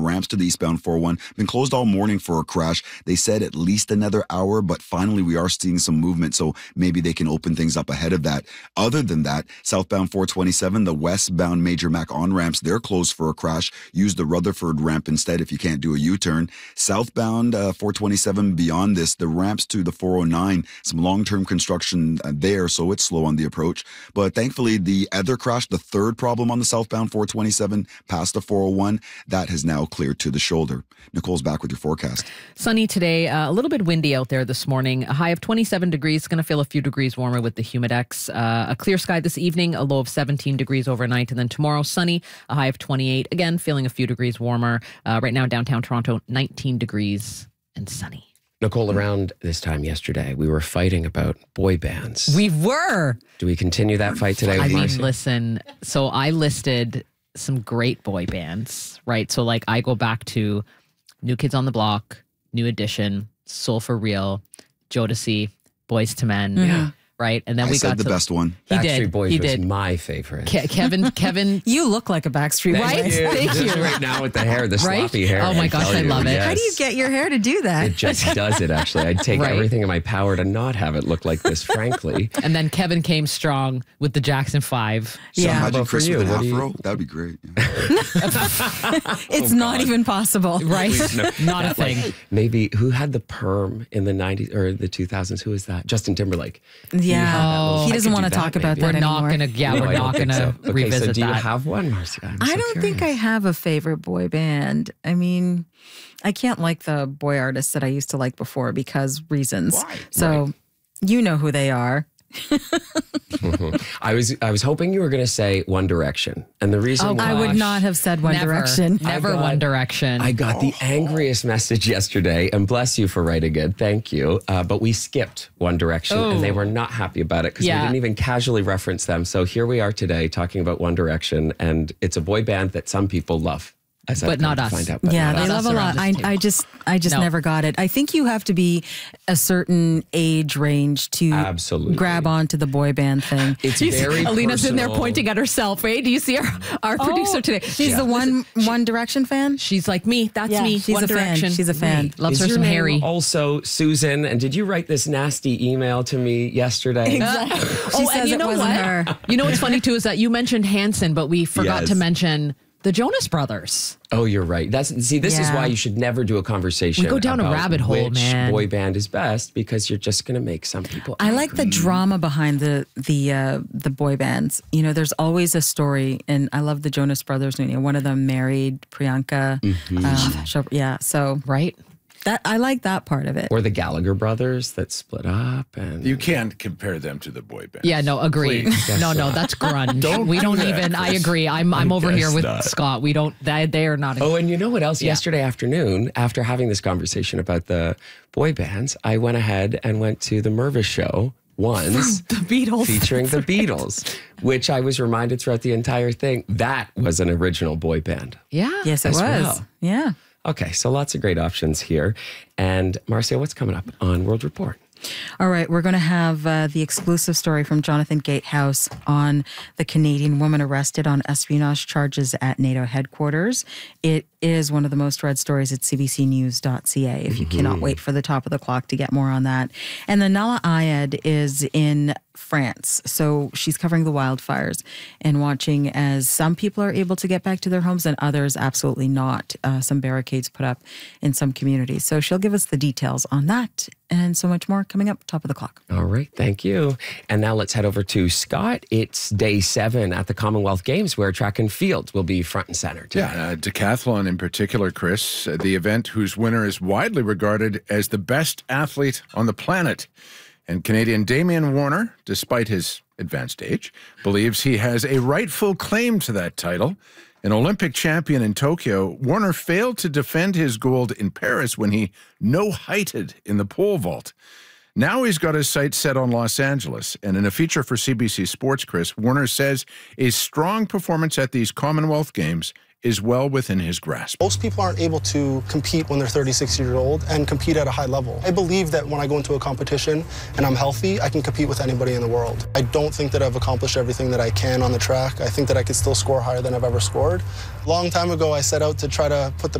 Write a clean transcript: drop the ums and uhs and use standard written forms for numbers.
ramps to the eastbound 401. Been closed all morning for a crash. They said at least another hour, but finally we are seeing some movement, so maybe they can open things up ahead of that. Other than that, southbound 427, the westbound Major Mac on-ramps, they're closed for a crash. Use the Rutherford ramp instead if you can't do a U-turn. Southbound 427, beyond this, the ramps to the 409, some long-term construction there, so it's slow on the approach. But thankfully, the other crash, the third problem on the southbound 427 past the 401, that has now cleared to the shoulder. Nicole's back with your forecast. Sunny today, a little bit windy out there this morning. A high of 27 degrees, going to feel a few degrees warmer with the humidex. A clear sky this evening, a low of 17 degrees overnight. And then tomorrow, sunny, a high of 28. Again, feeling a few degrees warmer. Right now, downtown Toronto, 19 degrees and sunny. Nicole, around this time yesterday, we were fighting about boy bands. We were. Do we continue that fight today with Marcy? Listen, so I listed some great boy bands, right? So like I go back to New Kids on the Block, New Edition, Soul for Real, Jodeci, Boys to Men. Yeah. Right? And then we got the best one. Backstreet Boys was my favorite. Kevin. You look like a Backstreet Boy. Right? Thank you. Right now with the hair, the Right? sloppy hair. Oh my gosh, I love it. Yes. How do you get your hair to do that? It just does it, actually. I'd take Right. everything in my power to not have it look like this, frankly. And then Kevin came strong with the Jackson 5. So Yeah. imagine But for Chris you, with an what do you- afro. That would be great. Yeah. It's not even possible. Right? Not a thing. Maybe who had the perm in the 90s or the 2000s? Who was that? Justin Timberlake. Yeah. He I doesn't could want do to that, talk about maybe. that We're not anymore. going to, No, we're I don't not going think to so. revisit so do you that. have one, Marcy? I don't think I have a favorite boy band. I mean, I can't like the boy artists that I used to like before because reasons. Why? So you know who they are. I was hoping you were going to say One Direction. And the reason why I would not have said One Direction. Never One Direction. I got the angriest message yesterday, and bless you for writing it. Thank you. But we skipped One Direction, and they were not happy about it because we didn't even casually reference them. So here we are today talking about One Direction, and it's a boy band that some people love. But not us. Find out, but Yeah, not they us. love a lot. I just never got it. I think you have to be a certain age range to Absolutely. grab onto the boy band thing. It's very Alina's in there personal. pointing at herself, right? Do you see our producer today? She's the One Direction fan? She's like me. That's me. She's One a fan. Direction. She's a fan. Loves Is her your some name Harry. Also, Susan, and did you write this nasty email to me yesterday? She and says you it know wasn't what? her. You know what's funny too is that you mentioned Hanson, but we forgot Yes. to mention the Jonas Brothers. Oh, you're right. This is Yeah. why you should never do a conversation. We go down a about rabbit hole, which man. boy band is best because you're just going to make some people. I like the drama behind the boy bands. You know, there's always a story, and I love the Jonas Brothers. You know, one of them married Priyanka. Yeah, so Right? that I like that part of it. Or the Gallagher brothers that split up, and You can't compare them to the boy band. Yeah, no, agree. Please. No, that's grunge. We don't that, even. I Chris. agree. I'm over here guess with not. Scott. We don't. They are not. Oh, and you know what else? Yesterday afternoon, after having this conversation about the boy bands, I went ahead and went to the Mervis show once. The Beatles. Featuring the Beatles, which I was reminded throughout the entire thing, that was an original boy band. Yeah. Yes, it As was. well. Yeah. Okay, so lots of great options here. And Marcia, what's coming up on World Report? All right, we're going to have the exclusive story from Jonathan Gatehouse on the Canadian woman arrested on espionage charges at NATO headquarters. It is one of the most read stories at cbcnews.ca if you cannot wait for the top of the clock to get more on that. And then Nala Ayed is in France. So she's covering the wildfires and watching as some people are able to get back to their homes and others absolutely not. Some barricades put up in some communities. So she'll give us the details on that and so much more coming up top of the clock. All right, thank you. And now let's head over to Scott. It's day 7 at the Commonwealth Games where track and field will be front and center today. Yeah, decathlon in particular, Chris, the event whose winner is widely regarded as the best athlete on the planet. And Canadian Damian Warner, despite his advanced age, believes he has a rightful claim to that title. An Olympic champion in Tokyo, Warner failed to defend his gold in Paris when he no-heighted in the pole vault. Now he's got his sights set on Los Angeles. And in a feature for CBC Sports, Chris, Warner says a strong performance at these Commonwealth Games is well within his grasp. Most people aren't able to compete when they're 36 years old and compete at a high level. I believe that when I go into a competition and I'm healthy, I can compete with anybody in the world. I don't think that I've accomplished everything that I can on the track. I think that I could still score higher than I've ever scored. A long time ago, I set out to try to put the